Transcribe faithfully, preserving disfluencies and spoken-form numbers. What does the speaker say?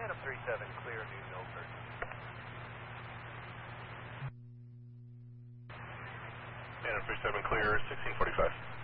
Phantom three seven, clear New Milford. Phantom three seven, clear sixteen forty-five.